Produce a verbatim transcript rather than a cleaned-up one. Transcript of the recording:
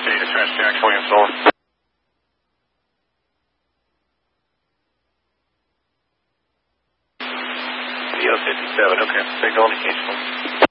Data Transjack, Williams over. D O fifty-seven, okay. Signal indication.